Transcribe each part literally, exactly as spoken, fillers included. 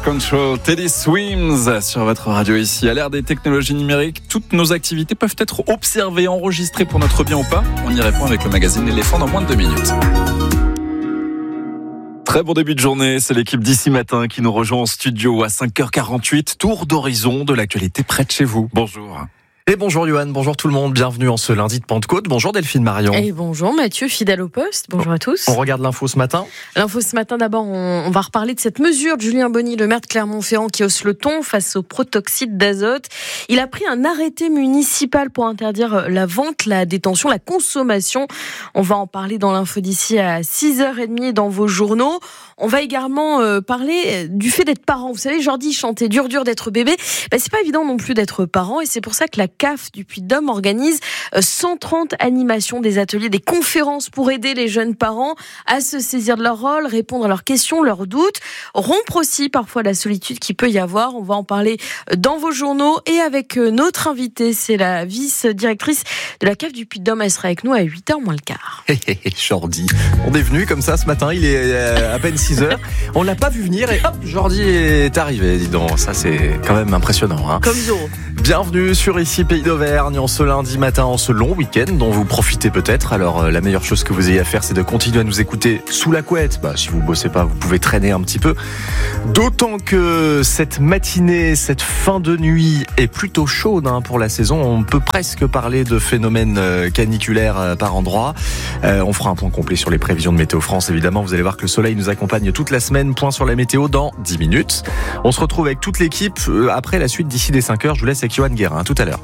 Control, Teddy Swims sur votre radio ici. À l'ère des technologies numériques, toutes nos activités peuvent être observées, enregistrées pour notre bien ou pas. On y répond avec le magazine L'éléphant dans moins de deux minutes. Très bon début de journée, c'est l'équipe d'ici matin qui nous rejoint en studio à cinq heures quarante-huit. Tour d'horizon de l'actualité près de chez vous. Bonjour. Et bonjour Johan, bonjour tout le monde, bienvenue en ce lundi de Pentecôte. Bonjour Delphine Marion. Et bonjour Mathieu, fidèle au poste, bonjour à tous. On regarde l'info ce matin. L'info ce matin, d'abord, on, on va reparler de cette mesure de Julien Bonny, le maire de Clermont-Ferrand, qui hausse le ton face au protoxyde d'azote. Il a pris un arrêté municipal pour interdire la vente, la détention, la consommation. On va en parler dans l'info d'ici à six heures trente dans vos journaux. On va également euh, parler du fait d'être parent. Vous savez, Jordi chantait dur dur d'être bébé. Ben, c'est pas évident non plus d'être parent et c'est pour ça que la C A F du Puy-de-Dôme organise cent trente animations, des ateliers, des conférences pour aider les jeunes parents à se saisir de leur rôle, répondre à leurs questions, leurs doutes, rompre aussi parfois la solitude qu'il peut y avoir. On va en parler dans vos journaux et avec notre invitée, c'est la vice-directrice de la C A F du Puy-de-Dôme. Elle sera avec nous à huit heures moins le quart. Hé hé hé, Jordi, on est venu comme ça ce matin, il est à peine six heures. On l'a pas vu venir et hop, Jordi est arrivé, dis donc. Ça, c'est quand même impressionnant. Hein. Comme Zorro. Bienvenue sur Ici Pays d'Auvergne, en ce lundi matin, en ce long week-end dont vous profitez peut-être. Alors, la meilleure chose que vous ayez à faire, c'est de continuer à nous écouter sous la couette. Bah, si vous bossez pas, vous pouvez traîner un petit peu. D'autant que cette matinée, cette fin de nuit est plutôt chaude hein, pour la saison. On peut presque parler de phénomènes caniculaires par endroits. Euh, on fera un point complet sur les prévisions de Météo France, évidemment. Vous allez voir que le soleil nous accompagne toute la semaine. Point sur la météo dans dix minutes. On se retrouve avec toute l'équipe après la suite d'ici des cinq heures. Je vous laisse avec Johan Guérin. À tout à l'heure.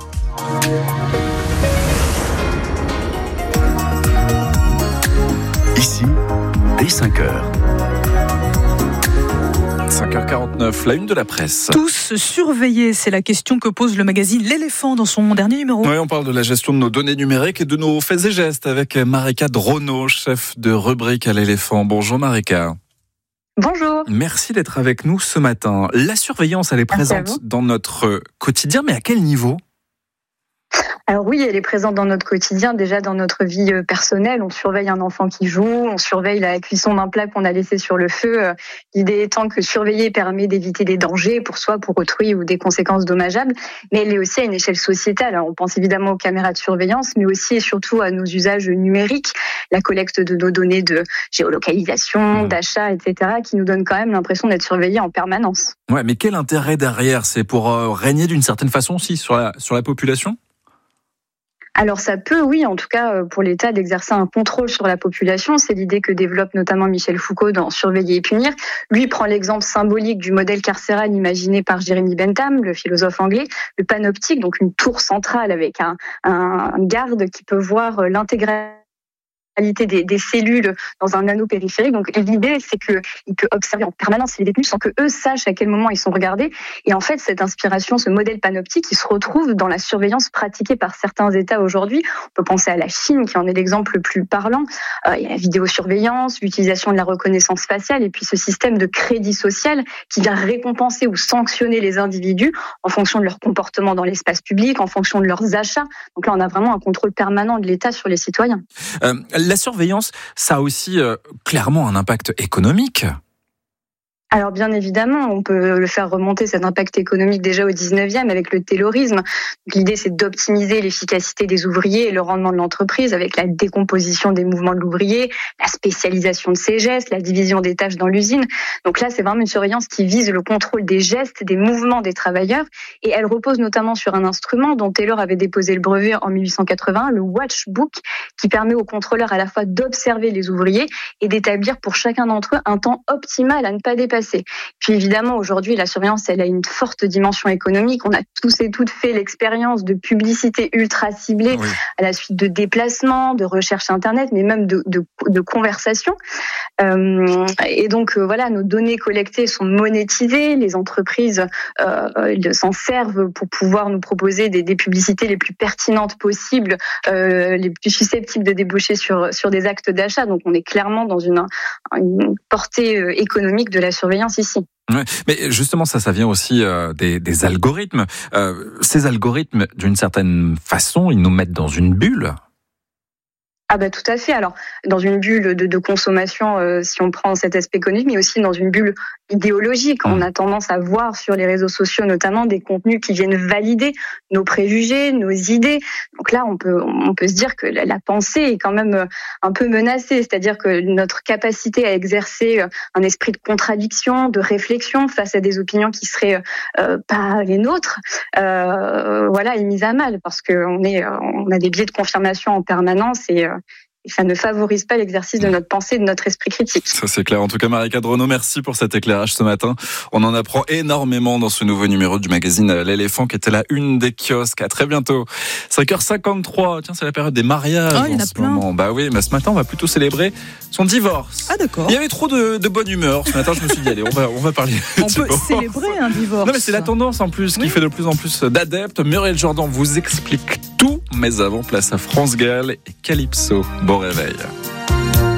Ici, dès cinq heures. cinq heures quarante-neuf, la une de la presse. Tous surveillés, c'est la question que pose le magazine L'éléphant dans son dernier numéro. Oui, on parle de la gestion de nos données numériques et de nos faits et gestes avec Marika Drono, chef de rubrique à l'Éléphant. Bonjour Marika. Bonjour. Merci d'être avec nous ce matin. La surveillance, elle est présente dans notre quotidien, mais à quel niveau ? Alors oui, elle est présente dans notre quotidien, déjà dans notre vie personnelle. On surveille un enfant qui joue, on surveille la cuisson d'un plat qu'on a laissé sur le feu. L'idée étant que surveiller permet d'éviter des dangers pour soi, pour autrui ou des conséquences dommageables. Mais elle est aussi à une échelle sociétale. On pense évidemment aux caméras de surveillance, mais aussi et surtout à nos usages numériques, la collecte de nos données de géolocalisation, d'achat, et cetera, qui nous donne quand même l'impression d'être surveillés en permanence. Ouais, mais quel intérêt derrière ? C'est pour euh, régner d'une certaine façon aussi sur la, sur la population ? Alors ça peut, oui, en tout cas pour l'État, d'exercer un contrôle sur la population. C'est l'idée que développe notamment Michel Foucault dans Surveiller et punir. Lui prend l'exemple symbolique du modèle carcéral imaginé par Jeremy Bentham, le philosophe anglais, le panoptique, donc une tour centrale avec un, un garde qui peut voir l'intégralité Des, des cellules dans un anneau périphérique. Donc l'idée, c'est qu'il peut observer en permanence les détenus sans que eux sachent à quel moment ils sont regardés. Et en fait, cette inspiration, ce modèle panoptique, il se retrouve dans la surveillance pratiquée par certains États aujourd'hui. On peut penser à la Chine, qui en est l'exemple le plus parlant. Euh, il y a la vidéosurveillance, l'utilisation de la reconnaissance faciale, et puis ce système de crédit social qui vient récompenser ou sanctionner les individus en fonction de leur comportement dans l'espace public, en fonction de leurs achats. Donc là, on a vraiment un contrôle permanent de l'État sur les citoyens. Euh, La surveillance, ça a aussi euh, clairement un impact économique. Alors bien évidemment, on peut le faire remonter cet impact économique déjà au dix-neuvième avec le taylorisme. Donc, l'idée, c'est d'optimiser l'efficacité des ouvriers et le rendement de l'entreprise avec la décomposition des mouvements de l'ouvrier, la spécialisation de ses gestes, la division des tâches dans l'usine. Donc là, c'est vraiment une surveillance qui vise le contrôle des gestes, des mouvements des travailleurs, et elle repose notamment sur un instrument dont Taylor avait déposé le brevet en mille huit cent quatre-vingt, le Watchbook, qui permet aux contrôleurs à la fois d'observer les ouvriers et d'établir pour chacun d'entre eux un temps optimal à ne pas dépasser. Puis évidemment, aujourd'hui, la surveillance, elle a une forte dimension économique. On a tous et toutes fait l'expérience de publicité ultra ciblée oui. à la suite de déplacements, de recherches Internet, mais même de, de, de conversations. Euh, et donc, euh, voilà, nos données collectées sont monétisées. Les entreprises euh, s'en servent pour pouvoir nous proposer des, des publicités les plus pertinentes possibles, euh, les plus susceptibles de déboucher sur, sur des actes d'achat. Donc, on est clairement dans une, une portée économique de la surveillance ici. Ouais, mais justement, ça, ça vient aussi euh, des, des algorithmes. Euh, ces algorithmes, d'une certaine façon, ils nous mettent dans une bulle. Ah bah tout à fait. Alors dans une bulle de, de consommation, euh, si on prend cet aspect économique, mais aussi dans une bulle idéologique. On a tendance à voir sur les réseaux sociaux notamment des contenus qui viennent valider nos préjugés, nos idées. Donc là, on peut on peut se dire que la, la pensée est quand même un peu menacée, c'est-à-dire que notre capacité à exercer un esprit de contradiction, de réflexion face à des opinions qui seraient euh, pas les nôtres, euh, voilà, est mise à mal parce que on est on a des biais de confirmation en permanence et euh, Et ça ne favorise pas l'exercice de notre pensée, de notre esprit critique. Ça c'est clair. En tout cas, Marie-Cade Renaud, merci pour cet éclairage ce matin. On en apprend énormément dans ce nouveau numéro du magazine L'Éléphant qui était la une des kiosques. À très bientôt. cinq heures cinquante-trois. Tiens, c'est la période des mariages oh, il y en, en a ce plein. moment. Bah oui, mais ce matin, on va plutôt célébrer son divorce. Ah d'accord. Il y avait trop de, de bonne humeur. Ce matin, je me suis dit, allez, on va, on va parler. On peut divorce. célébrer un divorce. Non, mais c'est la tendance en plus qui oui. fait de plus en plus d'adeptes. Muriel Jordan vous explique tout. Mais avant, place à France Gall et Calypso. Bon réveil.